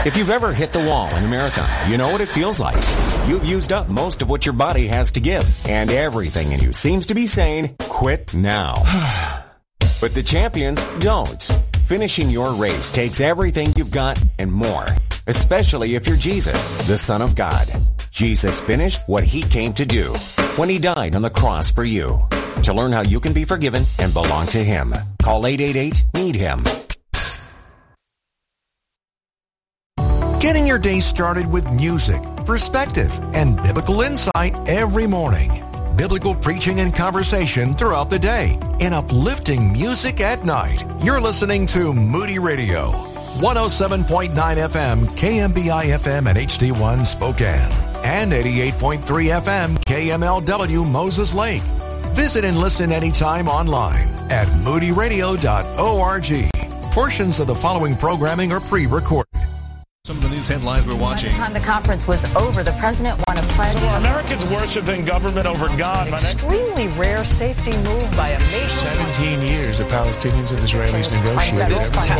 If you've ever hit the wall in America, you know what it feels like. You've used up most of what your body has to give, and everything in you seems to be saying, quit now. But the champions don't. Finishing your race takes everything you've got and more, especially if you're Jesus, the Son of God. Jesus finished what he came to do when he died on the cross for you. To learn how you can be forgiven and belong to him, call 888-NEED-HIM. Getting your day started with music, perspective, and biblical insight every morning. Biblical preaching and conversation throughout the day. And uplifting music at night. You're listening to Moody Radio. 107.9 FM, KMBI FM and HD1 Spokane. And 88.3 FM, KMLW Moses Lake. Visit and listen anytime online at moodyradio.org. Portions of the following programming are pre-recorded. Some of the news headlines we're watching. By the time the conference was over, the president won a pledge. So are Americans worshiping government over God? An extremely rare safety move by a nation. 17 years the Palestinians and Israelis negotiated.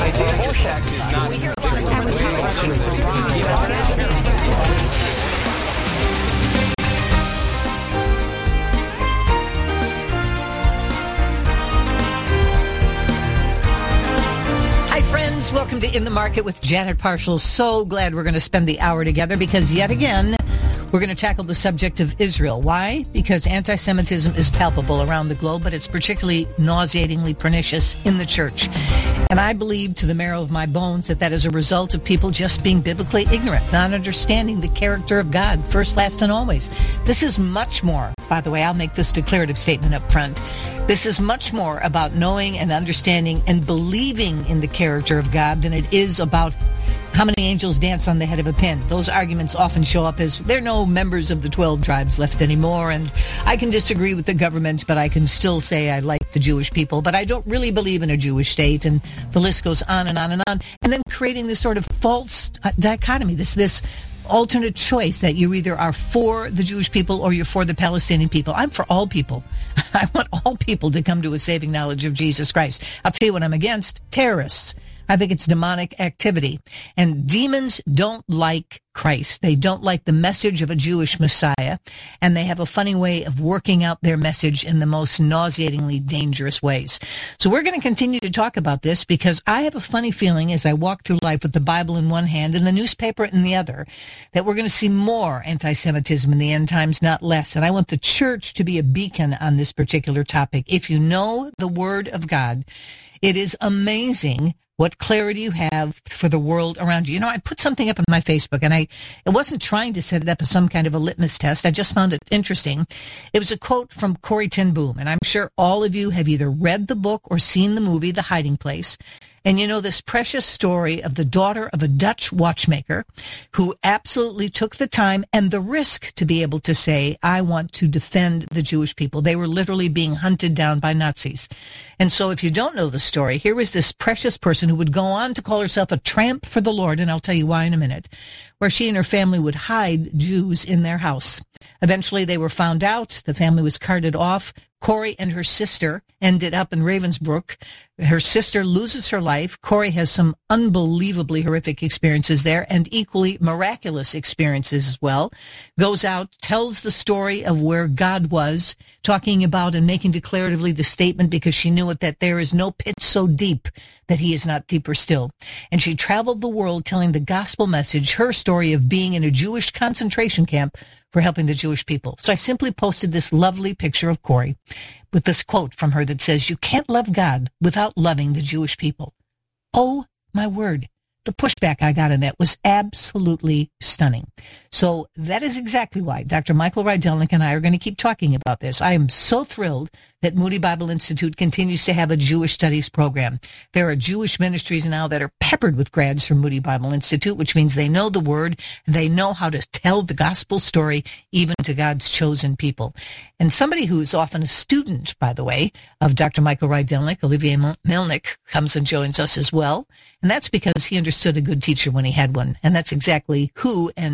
Welcome to In the Market with Janet Parshall. So glad we're going to spend the hour together because yet again, we're going to tackle the subject of Israel. Why? Because anti-Semitism is palpable around the globe, but it's particularly nauseatingly pernicious in the church. And I believe to the marrow of my bones that is a result of people just being biblically ignorant, not understanding the character of God, first, last, and always. This is much more, by the way, I'll make this declarative statement up front. This is much more about knowing and understanding and believing in the character of God than it is about how many angels dance on the head of a pin. Those arguments often show up as there are no members of the 12 tribes left anymore, and I can disagree with the government, but I can still say I like the Jewish people, but I don't really believe in a Jewish state, and the list goes on and on and on. And then creating this sort of false dichotomy, this alternate choice that you either are for the Jewish people or you're for the Palestinian people. I'm for all people. I want all people to come to a saving knowledge of Jesus Christ. I'll tell you what I'm against: terrorists. I think it's demonic activity. And demons don't like Christ. They don't like the message of a Jewish Messiah. And they have a funny way of working out their message in the most nauseatingly dangerous ways. So we're going to continue to talk about this because I have a funny feeling as I walk through life with the Bible in one hand and the newspaper in the other, that we're going to see more anti-Semitism in the end times, not less. And I want the church to be a beacon on this particular topic. If you know the Word of God, it is amazing what clarity you have for the world around you. You know, I put something up on my Facebook, and it wasn't trying to set it up as some kind of a litmus test. I just found it interesting. It was a quote from Corrie ten Boom, and I'm sure all of you have either read the book or seen the movie, The Hiding Place. And you know this precious story of the daughter of a Dutch watchmaker who absolutely took the time and the risk to be able to say, I want to defend the Jewish people. They were literally being hunted down by Nazis. And so if you don't know the story, here was this precious person who would go on to call herself a tramp for the Lord, and I'll tell you why in a minute, where she and her family would hide Jews in their house. Eventually they were found out. The family was carted off. Corrie and her sister ended up in Ravensbrück. Her sister loses her life. Corrie has some unbelievably horrific experiences there and equally miraculous experiences as well. Goes out, tells the story of where God was, talking about and making declaratively the statement because she knew it that there is no pit so deep that he is not deeper still. And she traveled the world telling the gospel message, her story of being in a Jewish concentration camp for helping the Jewish people. So I simply posted this lovely picture of Corrie with this quote from her that says, you can't love God without loving the Jewish people. Oh, my word. The pushback I got on that was absolutely stunning. So that is exactly why Dr. Michael Rydelnik and I are going to keep talking about this. I am so thrilled that Moody Bible Institute continues to have a Jewish studies program. There are Jewish ministries now that are peppered with grads from Moody Bible Institute, which means they know the word and they know how to tell the gospel story even to God's chosen people. And somebody who is often a student, by the way, of Dr. Michael Rydelnik, Olivier Milnick, comes and joins us as well. And that's because he understood a good teacher when he had one. And that's exactly who and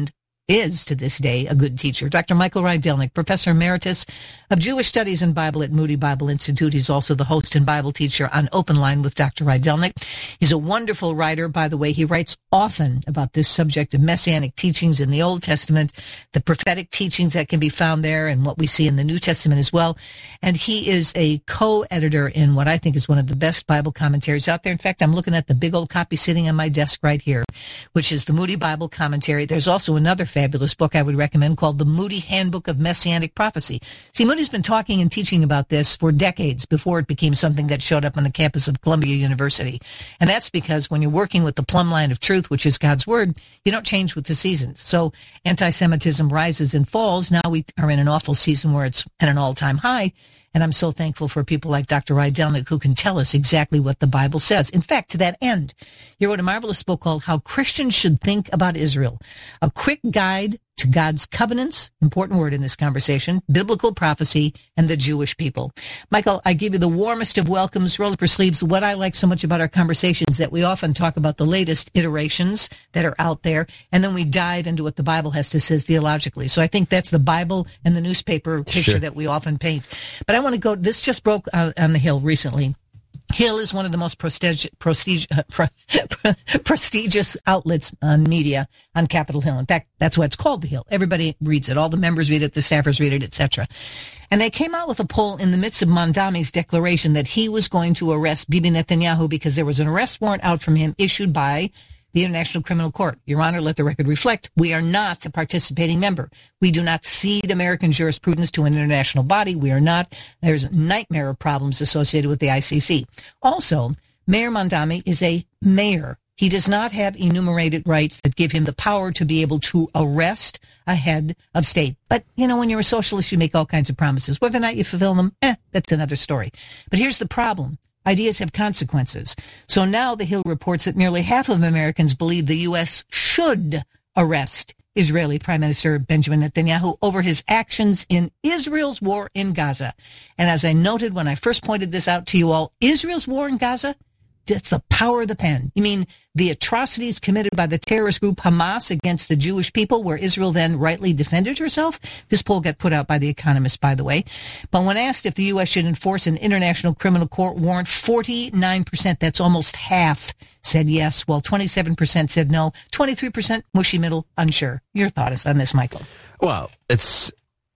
is to this day a good teacher. Dr. Michael Rydelnik, Professor Emeritus of Jewish Studies and Bible at Moody Bible Institute. He's also the host and Bible teacher on Open Line with Dr. Rydelnik. He's a wonderful writer, by the way. He writes often about this subject of messianic teachings in the Old Testament, the prophetic teachings that can be found there, and what we see in the New Testament as well. And he is a co-editor in what I think is one of the best Bible commentaries out there. In fact, I'm looking at the big old copy sitting on my desk right here, which is the Moody Bible Commentary. There's also another fabulous book I would recommend called the Moody Handbook of Messianic Prophecy. See, Moody's been talking and teaching about this for decades before it became something that showed up on the campus of Columbia University. And that's because when you're working with the plumb line of truth, which is God's Word, you don't change with the seasons. So anti-Semitism rises and falls. Now we are in an awful season where it's at an all-time high. And I'm so thankful for people like Dr. Rydelnik who can tell us exactly what the Bible says. In fact, to that end, he wrote a marvelous book called How Christians Should Think About Israel, a quick guide to God's covenants, important word in this conversation, biblical prophecy, and the Jewish people. Michael, I give you the warmest of welcomes. Roll up your sleeves. What I like so much about our conversations that we often talk about the latest iterations that are out there, and then we dive into what the Bible has to say theologically. So I think that's the Bible and the newspaper picture that we often paint. But I want to go, this just broke on the Hill recently. Hill is one of the most prestigious outlets on media on Capitol Hill. In fact, that's why it's called the Hill. Everybody reads it. All the members read it, the staffers read it, etc. And they came out with a poll in the midst of Mandami's declaration that he was going to arrest Bibi Netanyahu because there was an arrest warrant out from him issued by the International Criminal Court. Your Honor, let the record reflect, we are not a participating member. We do not cede American jurisprudence to an international body. We are not. There's a nightmare of problems associated with the ICC. Also, Mayor Mandami is a mayor. He does not have enumerated rights that give him the power to be able to arrest a head of state. But, you know, when you're a socialist, you make all kinds of promises. Whether or not you fulfill them, that's another story. But here's the problem. Ideas have consequences. So now the Hill reports that nearly half of Americans believe the U.S. should arrest Israeli Prime Minister Benjamin Netanyahu over his actions in Israel's war in Gaza. And as I noted when I first pointed this out to you all, Israel's war in Gaza, that's the power of the pen. You mean the atrocities committed by the terrorist group Hamas against the Jewish people, where Israel then rightly defended herself? This poll got put out by The Economist, by the way. But when asked if the U.S. should enforce an international criminal court warrant, 49%, that's almost half, said yes, while 27% said no, 23% mushy middle, unsure. Your thoughts on this, Michael? Well, it's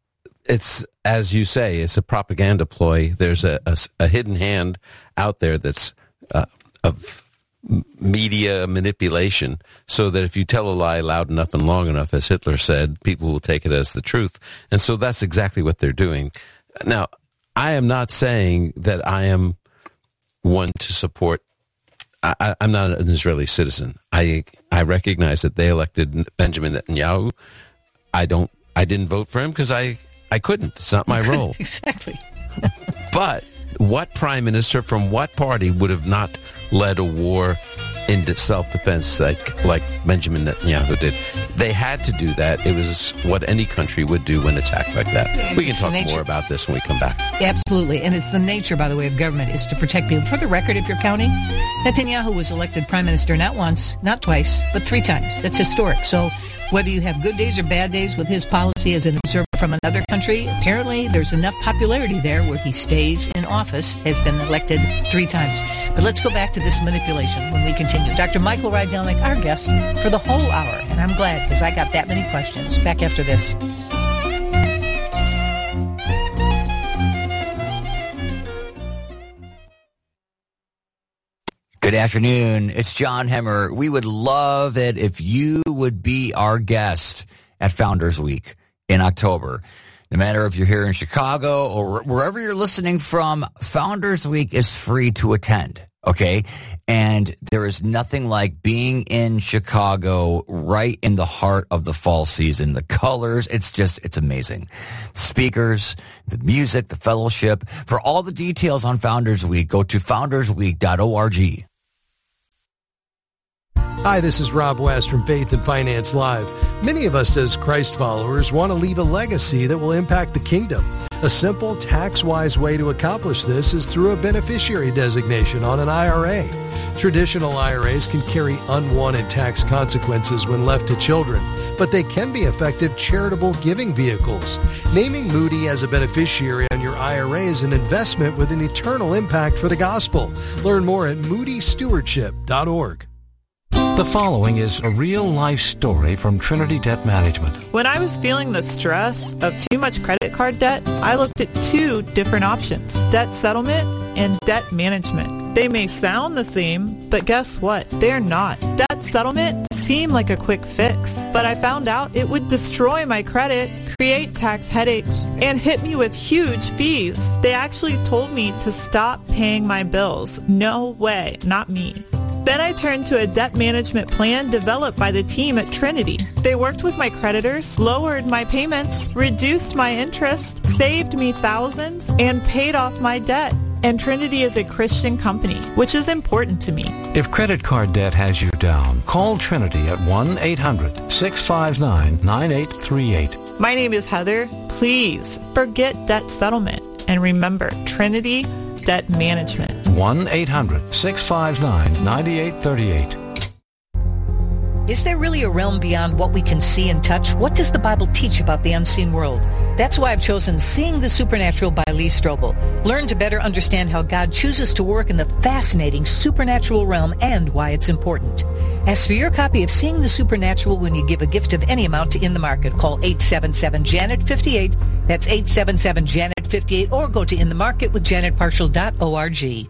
as you say, it's a propaganda ploy. There's a hidden hand out there that's of media manipulation, so that if you tell a lie loud enough and long enough, as Hitler said, people will take it as the truth. And so that's exactly what they're doing. Now, I am not saying that I am one to support. I'm not an Israeli citizen. I recognize that they elected Benjamin Netanyahu. I didn't vote for him because I couldn't. It's not my role. Exactly. But what prime minister from what party would have not led a war in self-defense like Benjamin Netanyahu did? They had to do that. It was what any country would do when attacked like that. We can talk more about this when we come back. Absolutely. And it's the nature, by the way, of government is to protect people. For the record, if you're counting, Netanyahu was elected prime minister not once, not twice, but 3 times. That's historic. So whether you have good days or bad days with his policy as an observer from another country, apparently there's enough popularity there where he stays in office, has been elected 3 times. But let's go back to this manipulation when we continue. Dr. Michael Rydelnik, our guest for the whole hour. And I'm glad because I got that many questions. Back after this. Good afternoon. It's John Hemmer. We would love it if you would be our guest at Founders Week in October. No matter if you're here in Chicago or wherever you're listening from, Founders Week is free to attend, okay? And there is nothing like being in Chicago right in the heart of the fall season. The colors, it's amazing. Speakers, the music, the fellowship. For all the details on Founders Week, go to foundersweek.org. Hi, this is Rob West from Faith and Finance Live. Many of us as Christ followers want to leave a legacy that will impact the kingdom. A simple, tax-wise way to accomplish this is through a beneficiary designation on an IRA. Traditional IRAs can carry unwanted tax consequences when left to children, but they can be effective charitable giving vehicles. Naming Moody as a beneficiary on your IRA is an investment with an eternal impact for the gospel. Learn more at moodystewardship.org. The following is a real-life story from Trinity Debt Management. When I was feeling the stress of too much credit card debt, I looked at two different options: debt settlement and debt management. They may sound the same, but guess what? They're not. Debt settlement seemed like a quick fix, but I found out it would destroy my credit, create tax headaches, and hit me with huge fees. They actually told me to stop paying my bills. No way, not me. Then I turned to a debt management plan developed by the team at Trinity. They worked with my creditors, lowered my payments, reduced my interest, saved me thousands, and paid off my debt. And Trinity is a Christian company, which is important to me. If credit card debt has you down, call Trinity at 1-800-659-9838. My name is Heather. Please forget debt settlement and remember Trinity Debt Management. 1-800-659-9838. Is there really a realm beyond what we can see and touch? What does the Bible teach about the unseen world? That's why I've chosen Seeing the Supernatural by Lee Strobel. Learn to better understand how God chooses to work in the fascinating supernatural realm and why it's important. Ask for your copy of Seeing the Supernatural when you give a gift of any amount to In the Market. Call 877-JANET-58. That's 877-JANET-58, or go to inthemarketwithjanetparshall.org.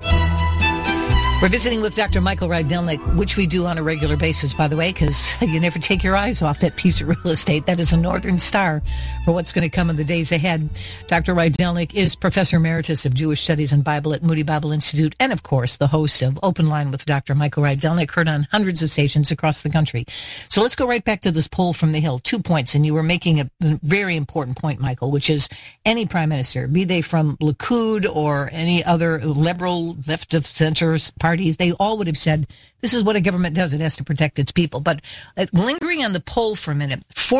We're visiting with Dr. Michael Rydelnik, which we do on a regular basis, by the way, because you never take your eyes off that piece of real estate. That is a northern star for what's going to come in the days ahead. Dr. Rydelnik is Professor Emeritus of Jewish Studies and Bible at Moody Bible Institute, and, of course, the host of Open Line with Dr. Michael Rydelnik, heard on hundreds of stations across the country. So let's go right back to this poll from the Hill. 2 points, and you were making a very important point, Michael, which is any prime minister, be they from Likud or any other liberal, left of center parties, they all would have said, this is what a government does. It has to protect its people. But lingering on the poll for a minute,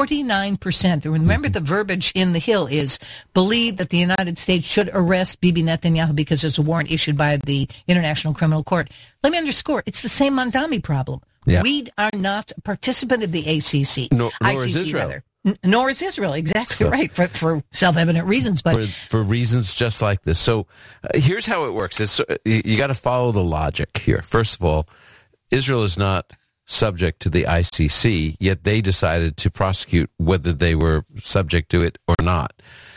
49%, remember the verbiage in the Hill is, believe that the United States should arrest Bibi Netanyahu because there's a warrant issued by the International Criminal Court. Let me underscore, it's the same Mandami problem. Yeah. We are not a participant of the ACC. Nor ICC, is Israel. Rather. Nor is Israel, exactly right, for self-evident reasons. But for reasons just like this. So here's how it works. You got to follow the logic here. First of all, Israel is not subject to the ICC, yet they decided to prosecute whether they were subject to it or not.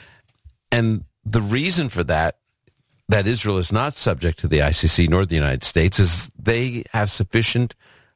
And the reason for that Israel is not subject to the ICC nor the United States is they have sufficient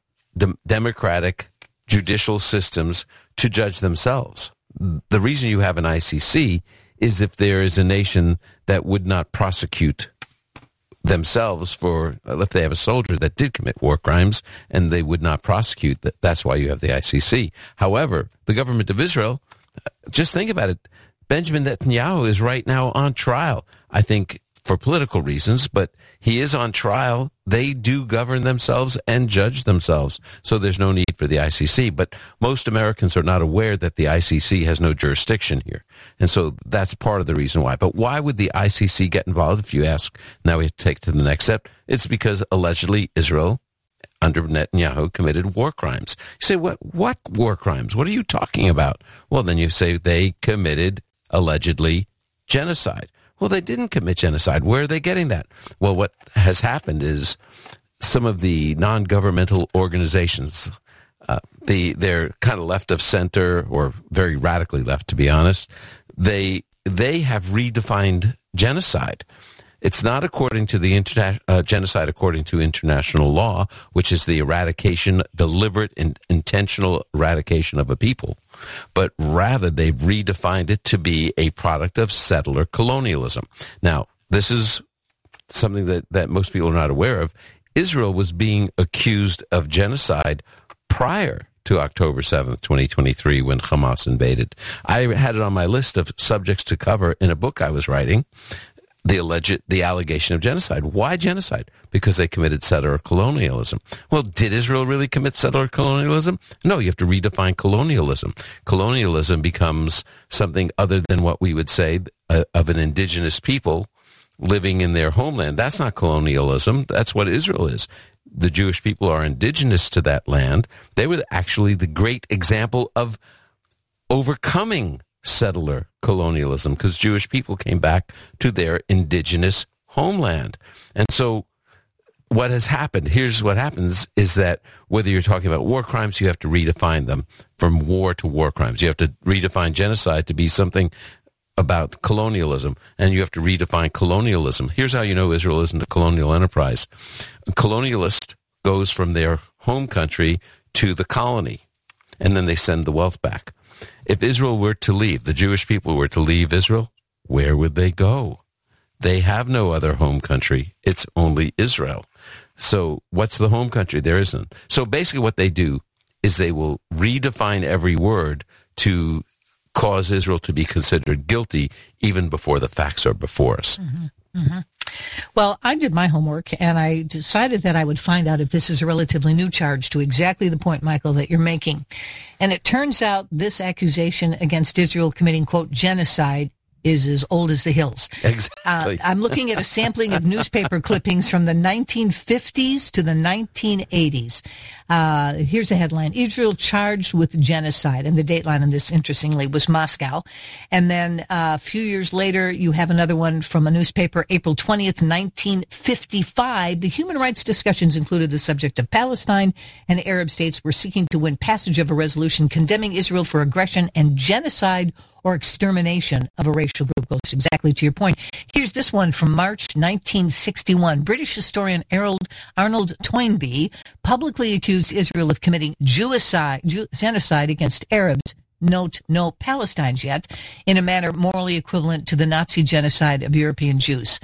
democratic judicial systems to judge themselves. The reason you have an ICC is if there is a nation that would not prosecute themselves for, if they have a soldier that did commit war crimes and they would not prosecute, that's why you have the ICC. However, the government of Israel, just think about it, Benjamin Netanyahu is right now on trial, I think for political reasons, but he is on trial. They do govern themselves and judge themselves, so there's no need for the ICC. But most Americans are not aware that the ICC has no jurisdiction here, and so that's part of the reason why. But why would the ICC get involved, if you ask? Now we have to take it to the next step. It's because allegedly Israel, under Netanyahu, committed war crimes. You say, what war crimes? What are you talking about? Well, then you say they committed, allegedly, genocide. Well, they didn't commit genocide. Where are they getting that? Well, what has happened is some of the non-governmental organizations, they're kind of left of center or very radically left, to be honest. They have redefined genocide. It's not according to the genocide according to international law, which is the eradication, deliberate and intentional eradication of a people. But rather, they've redefined it to be a product of settler colonialism. Now, this is something that most people are not aware of. Israel was being accused of genocide prior to October 7th, 2023, when Hamas invaded. I had it on my list of subjects to cover in a book I was writing. The allegation of genocide. Why genocide? Because they committed settler colonialism. Well, did Israel really commit settler colonialism? No, you have to redefine colonialism. Colonialism becomes something other than what we would say of an indigenous people living in their homeland. That's not colonialism. That's what Israel is. the Jewish people are indigenous to that land, they were actually the great example of overcoming settler colonialism, because Jewish people came back to their indigenous homeland. And so what has happened, here's what happens, is that whether you're talking about war crimes, you have to redefine them from war to war crimes. You have to redefine genocide to be something about colonialism, and you have to redefine colonialism. Here's how you know Israel isn't a colonial enterprise. A colonialist goes from their home country to the colony, and then they send the wealth back. If Israel were to leave, the Jewish people were to leave Israel, where would they go? They have no other home country. It's only Israel. So what's the home country? There isn't. So basically what they do is they will redefine every word to cause Israel to be considered guilty even before the facts are before us. Mm-hmm. Mm-hmm. Well, I did my homework, and I decided that I would find out if this is a relatively new charge to exactly the point, Michael, that you're making. And it turns out this accusation against Israel committing, quote, genocide is as old as the hills. Exactly. I'm looking at a sampling of newspaper clippings from the 1950s to the 1980s. Here's a headline: Israel charged with genocide. And the dateline on this, interestingly, was Moscow. And then a few years later, you have another one from a newspaper, April 20th, 1955. The human rights discussions included the subject of Palestine, and Arab states were seeking to win passage of a resolution condemning Israel for aggression and genocide or extermination of a racial group. Goes exactly to your point. Here's this one from March 1961. British historian Arnold Toynbee publicly accused Israel of committing genocide against Arabs. Note, no Palestinians yet, in a manner morally equivalent to the Nazi genocide of European Jews.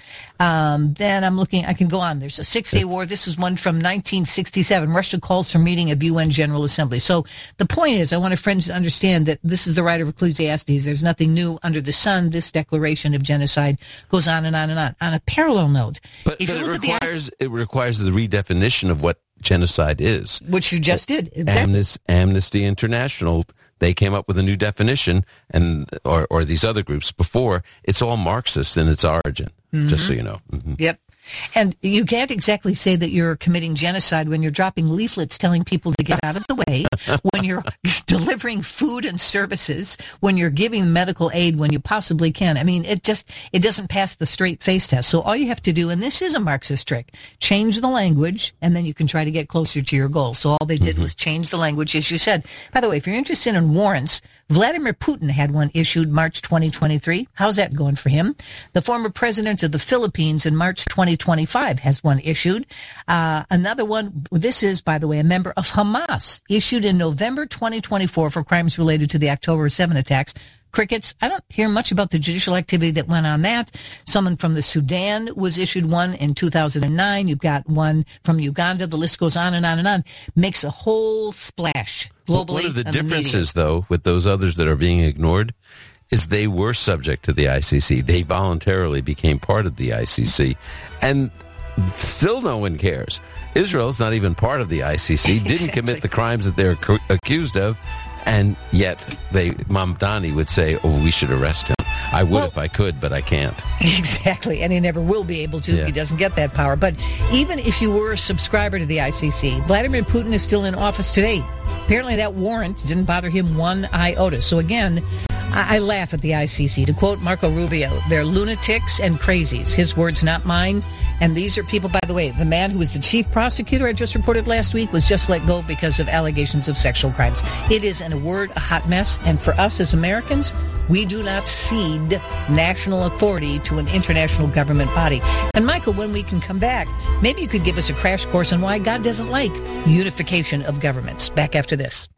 Then I'm looking, I can go on. There's a 6-day war. This is one from 1967. Russia calls for meeting of UN General Assembly. So the point is, I want our friends to understand that this is the writer of Ecclesiastes. There's nothing new under the sun. This declaration of genocide goes on and on and on. On a parallel note, but it requires the redefinition of what genocide is. Which you just did. Exactly. Amnesty International, they came up with a new definition, and or these other groups before. It's all Marxist in its origin, just so you know. Mm-hmm. Yep. And you can't exactly say that you're committing genocide when you're dropping leaflets telling people to get out of the way, when you're delivering food and services, when you're giving medical aid when you possibly can. I mean, it doesn't pass the straight face test. So all you have to do, and this is a Marxist trick, change the language, and then you can try to get closer to your goal. So all they did was change the language, as you said. By the way, if you're interested in warrants, Vladimir Putin had one issued March 2023. How's that going for him? The former president of the Philippines in March 2025 has one issued. Another one, this is, by the way, a member of Hamas, issued in November 2024 for crimes related to the October 7 attacks. Crickets. I don't hear much about the judicial activity that went on that. Someone from the Sudan was issued one in 2009. You've got one from Uganda. The list goes on and on and on. Makes a whole splash globally. One of the differences, though, with those others that are being ignored is they were subject to the ICC. They voluntarily became part of the ICC. And still no one cares. Israel's not even part of the ICC, didn't commit the crimes that they're accused of. And yet, Mamdani would say, oh, we should arrest him. I would if I could, but I can't. Exactly, and he never will be able to if he doesn't get that power. But even if you were a subscriber to the ICC, Vladimir Putin is still in office today. Apparently that warrant didn't bother him one iota. So again, I laugh at the ICC. To quote Marco Rubio, they're lunatics and crazies. His words, not mine. And these are people, by the way, the man who was the chief prosecutor I just reported last week was just let go because of allegations of sexual crimes. It is, in a word, a hot mess. And for us as Americans, we do not cede national authority to an international government body. And Michael, when we can come back, maybe you could give us a crash course on why God doesn't like unification of governments. Back after this.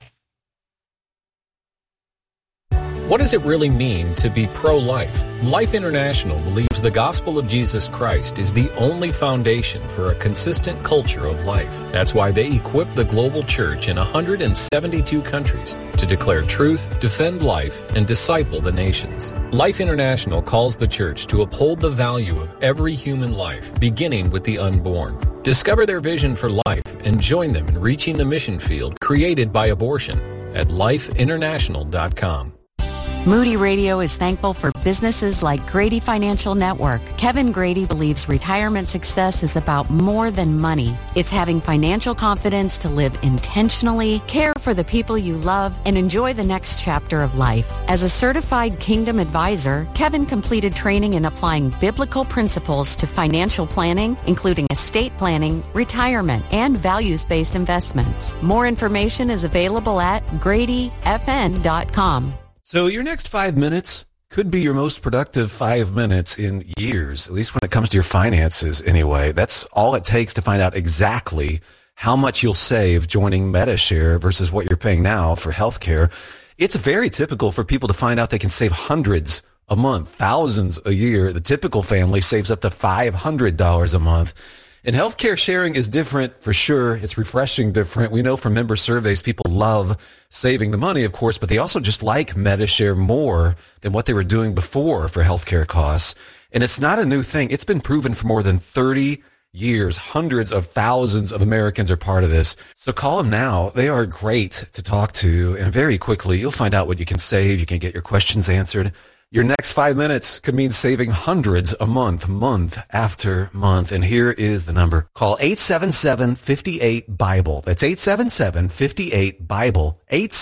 What does it really mean to be pro-life? Life International believes the gospel of Jesus Christ is the only foundation for a consistent culture of life. That's why they equip the global church in 172 countries to declare truth, defend life, and disciple the nations. Life International calls the church to uphold the value of every human life, beginning with the unborn. Discover their vision for life and join them in reaching the mission field created by abortion at lifeinternational.com. Moody Radio is thankful for businesses like Grady Financial Network. Kevin Grady believes retirement success is about more than money. It's having financial confidence to live intentionally, care for the people you love, and enjoy the next chapter of life. As a certified Kingdom advisor, Kevin completed training in applying biblical principles to financial planning, including estate planning, retirement, and values-based investments. More information is available at GradyFN.com. So your next 5 minutes could be your most productive 5 minutes in years, at least when it comes to your finances anyway. That's all it takes to find out exactly how much you'll save joining MediShare versus what you're paying now for healthcare. It's very typical for people to find out they can save hundreds a month, thousands a year. The typical family saves up to $500 a month. And healthcare sharing is different for sure. It's refreshing different. We know from member surveys, people love saving the money, of course, but they also just like MediShare more than what they were doing before for healthcare costs. And it's not a new thing. It's been proven for more than 30 years. Hundreds of thousands of Americans are part of this. So call them now. They are great to talk to. And very quickly, you'll find out what you can save. You can get your questions answered. Your next 5 minutes could mean saving hundreds a month, month after month. And here is the number. Call 877-58-BIBLE. That's 877-58-BIBLE.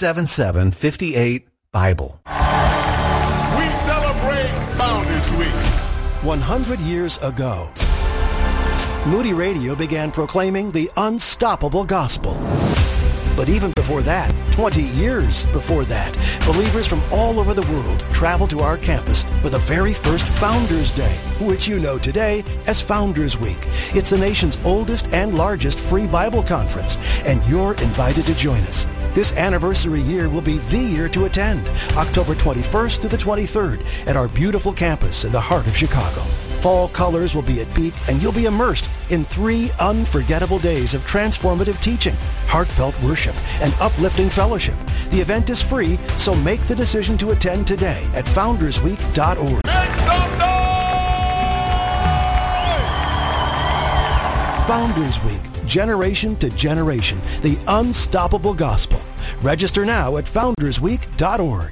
877-58-BIBLE. We celebrate Founders Week. 100 years ago, Moody Radio began proclaiming the unstoppable gospel. But even before that, 20 years before that, believers from all over the world traveled to our campus for the very first Founders Day, which you know today as Founders Week. It's the nation's oldest and largest free Bible conference, and you're invited to join us. This anniversary year will be the year to attend, October 21st to the 23rd at our beautiful campus in the heart of Chicago. Fall colors will be at peak, and you'll be immersed in 3 unforgettable days of transformative teaching, heartfelt worship, and uplifting fellowship. The event is free, so make the decision to attend today at foundersweek.org. Make some noise! Founders Week, generation to generation, the unstoppable gospel. Register now at foundersweek.org.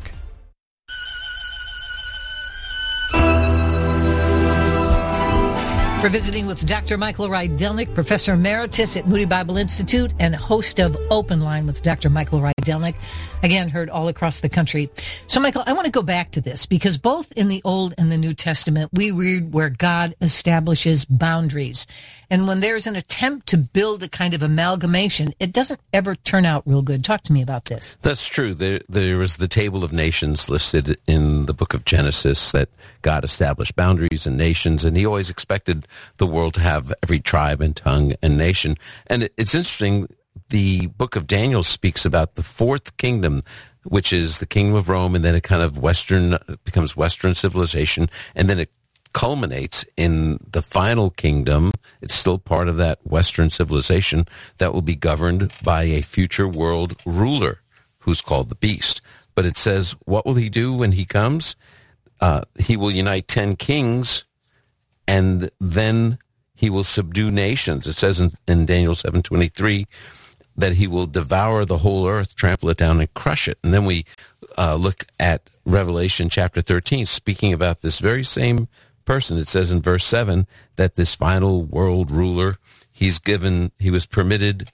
We're visiting with Dr. Michael Rydelnik, Professor Emeritus at Moody Bible Institute and host of Open Line with Dr. Michael Rydelnik, again, heard all across the country. So, Michael, I want to go back to this because both in the Old and the New Testament, we read where God establishes boundaries. And when there's an attempt to build a kind of amalgamation, it doesn't ever turn out real good. Talk to me about this. That's true. There was the table of nations listed in the book of Genesis that God established boundaries and nations, and he always expected the world to have every tribe and tongue and nation. And it's interesting, the book of Daniel speaks about the fourth kingdom, which is the kingdom of Rome, and then it kind of becomes Western civilization, and then it culminates in the final kingdom. It's still part of that Western civilization that will be governed by a future world ruler who's called the Beast. But it says, what will he do when he comes? He will unite 10 kings, and then he will subdue nations. It says in Daniel 7:23 that he will devour the whole earth, trample it down, and crush it. And then we look at Revelation chapter 13, speaking about this very same person. It says in verse 7 that this final world ruler, he was permitted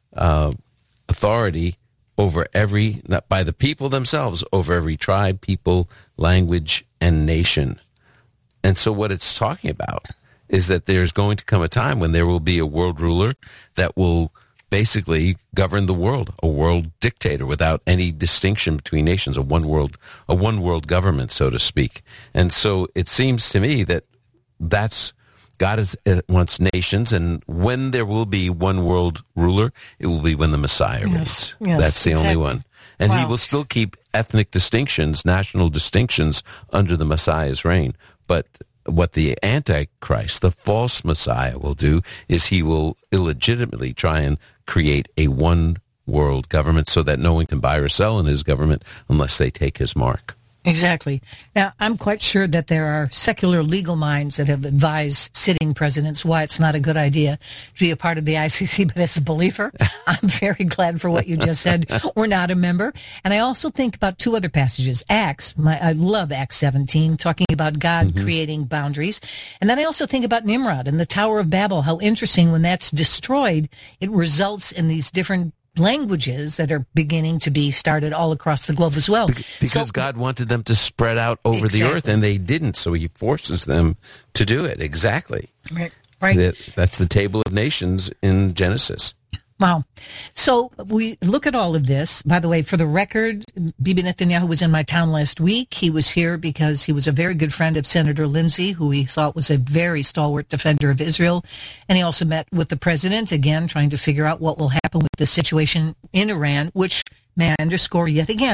authority over by the people themselves, over every tribe, people, language, and nation. And so what it's talking about is that there's going to come a time when there will be a world ruler that will basically govern the world, a world dictator without any distinction between nations, a one world government, so to speak. And so it seems to me that God wants nations, and when there will be one world ruler, it will be when the Messiah reigns. Yes, that's the only one. And Wow. he will still keep ethnic distinctions, national distinctions under the Messiah's reign. But what the Antichrist, the false Messiah, will do is he will illegitimately try and create a one world government so that no one can buy or sell in his government unless they take his mark. Exactly. Now, I'm quite sure that there are secular legal minds that have advised sitting presidents why it's not a good idea to be a part of the ICC, but as a believer, I'm very glad for what you just said. We're not a member. And I also think about two other passages. Acts, I love Acts 17, talking about God creating boundaries. And then I also think about Nimrod and the Tower of Babel, how interesting when that's destroyed, it results in these different languages that are beginning to be started all across the globe as well. Because God wanted them to spread out over the earth, and they didn't, so he forces them to do it. Exactly. Right. That's the Table of Nations in Genesis. Wow. So we look at all of this. By the way, for the record, Bibi Netanyahu was in my town last week. He was here because he was a very good friend of Senator Lindsey, who he thought was a very stalwart defender of Israel. And he also met with the president, again, trying to figure out what will happen with the situation in Iran, which, may I underscore yet again,